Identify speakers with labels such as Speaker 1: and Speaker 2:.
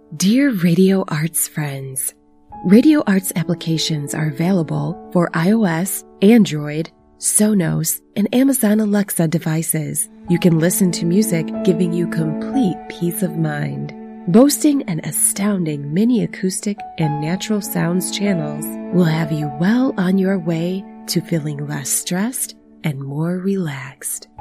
Speaker 1: Dear Radio Arts friends, Radio Arts applications are available for iOS, Android, Sonos, and Amazon Alexa devices. You can listen to music, giving you complete peace of mind. Boasting an astounding mini acoustic and natural sounds channels will have you well on your way to feeling less stressed and more relaxed.